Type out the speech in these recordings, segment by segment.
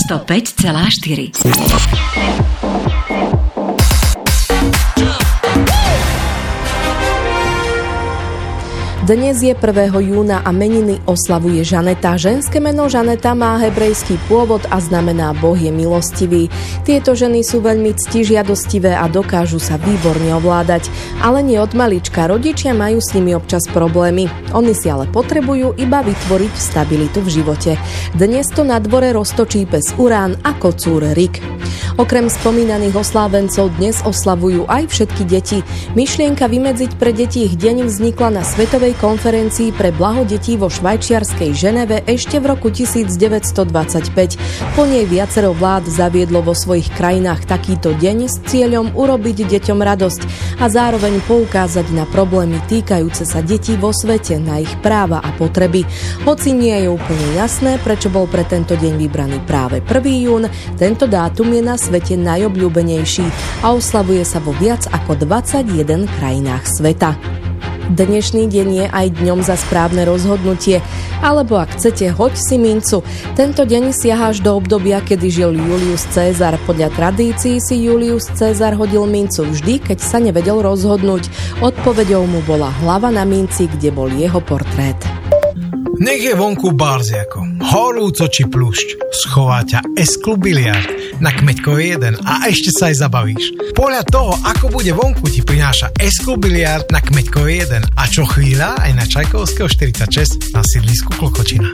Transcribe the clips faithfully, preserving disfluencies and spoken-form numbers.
sto päť celá štyri. Dnes je prvého júna a meniny oslavuje Žaneta. Ženské meno Žaneta má hebrejský pôvod a znamená Boh je milostivý. Tieto ženy sú veľmi ctižiadostivé a dokážu sa výborne ovládať. Ale nie od malička, rodičia majú s nimi občas problémy. Oni si ale potrebujú iba vytvoriť stabilitu v živote. Dnes to na dvore roztočí pes Urán a kocúr Rik. Okrem spomínaných oslávencov dnes oslavujú aj všetky deti. Myšlienka vymedziť pre deti ich deň vznikla na Svetovej konferencii pre blaho detí vo švajčiarskej Ženeve ešte v roku devätnásťstodvadsaťpäť. Po nej viacero vlád zaviedlo vo svojich krajinách takýto deň s cieľom urobiť deťom radosť a zároveň poukázať na problémy týkajúce sa detí vo svete, na ich práva a potreby. Hoci nie je úplne jasné, prečo bol pre tento deň vybraný práve prvý jún, tento dátum je na svete najobľúbenejší a oslavuje sa vo viac ako dvadsaťjeden krajinách sveta. Dnešný deň je aj dňom za správne rozhodnutie, alebo ak chcete, hoď si mincu. Tento deň siaha až do obdobia, kedy žil Julius Cézar. Podľa tradícií si Julius Cézar hodil mincu vždy, keď sa nevedel rozhodnúť. Odpoveďou mu bola hlava na minci, kde bol jeho portrét. Nech je vonku barziako, horúco či pľúšť, schová ťa S-klub biliard na Kmeďkovej jeden a ešte sa aj zabavíš. Podľa toho, ako bude vonku, ti prináša S-klub biliard na Kmeďkovej jeden a čo chvíľa aj na Čajkovského štyridsaťšesť na sídlisku Klokočina.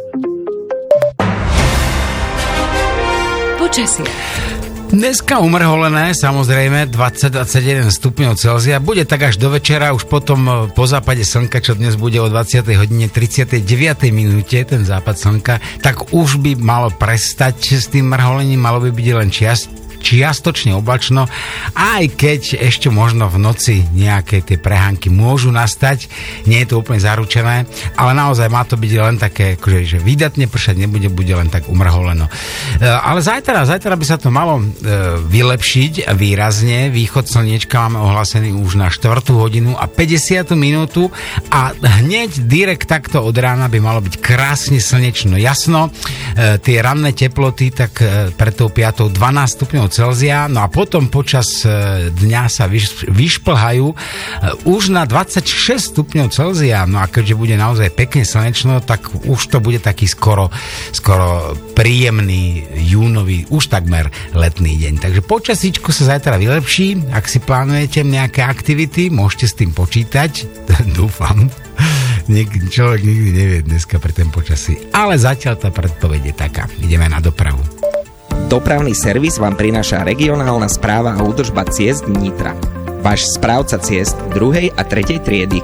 Počasie. Dneska umrholené, samozrejme, dvadsať až dvadsaťjeden stupňov Celzia. Bude tak až do večera, už potom po západe slnka, čo dnes bude o dvadsiatej hodine tridsiatej deviatej minúte, ten západ slnka, tak už by malo prestať s tým mrholením, malo by byť len čiast čiastočne oblačno, aj keď ešte možno v noci nejaké tie prehánky môžu nastať, nie je to úplne zaručené, ale naozaj má to byť len také, akože, že výdatne pršať nebude, bude len tak umrholeno. Ale zajtra, zajtra by sa to malo vylepšiť výrazne. Východ slniečka máme ohlásený už na štvrtú hodinu a päťdesiatu minútu a hneď direkt takto od rána by malo byť krásne slnečno jasno. Tie ranné teploty tak pred tou piatou dvanásť stupňov Celzia, no a potom počas dňa sa vyš, vyšplhajú už na dvadsaťšesť stupňov Celzia, no a keďže bude naozaj pekne slnečno, tak už to bude taký skoro, skoro príjemný júnový, už takmer letný deň. Takže počasíčko sa zajtra vylepší, ak si plánujete nejaké aktivity, môžete s tým počítať, dúfam. Nik, človek nikdy nevie dneska pri tom počasí, ale zatiaľ tá predpoveď je taká. Ideme na dopravu. Dopravný servis vám prináša regionálna správa a údržba ciest Nitra. Váš správca ciest druhej a tretej triedy.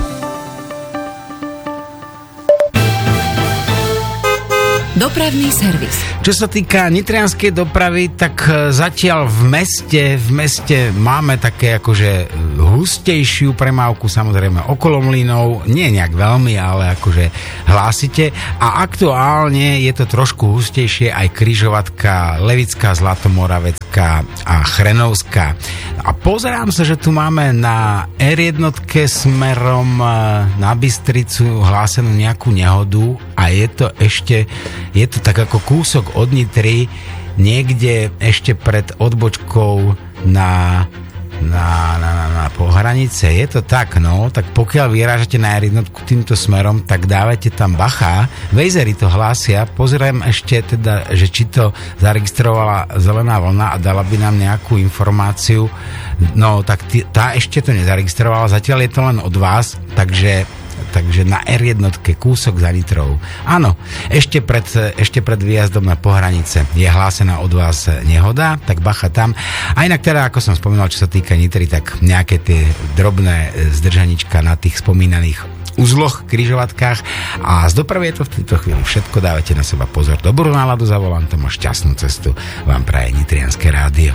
Dopravný servis. Čo sa týka nitrianskej dopravy, tak zatiaľ v meste, v meste máme také akože hustejšiu premávku, samozrejme okolo mlynov, nie nejak veľmi, ale akože hlásite. A aktuálne je to trošku hustejšie aj križovatka Levická, Zlatomoravecká a Chrenovská. A pozerám sa, že tu máme na er jeden smerom na Bystricu hlásenú nejakú nehodu a je to ešte je to tak ako kúsok od Nitry, niekde ešte pred odbočkou na, na, na, na, na pohranice. Je to tak, no, tak pokiaľ vyrážate na er jeden týmto smerom, tak dávajte tam bacha. Vejzery to hlásia, pozriem ešte teda, že či to zaregistrovala zelená vlna a dala by nám nejakú informáciu. No, tak t- tá ešte to nezaregistrovala, zatiaľ je to len od vás, takže takže na er jeden kúsok za Nitrou. Áno, ešte pred, ešte pred výjazdom na pohranice je hlásená od vás nehoda, tak bacha tam. A inak teda, ako som spomínal, čo sa týka Nitry, tak nejaké tie drobné zdržanička na tých spomínaných uzloch, križovatkách a z dopravy je to v tejto chvíli všetko. Dávajte na seba pozor, dobrú náladu za volantom a šťastnú cestu vám praje Nitrianske rádio.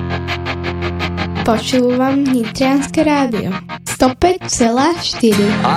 Počúvam Nitrianske rádio sto päť celá štyri.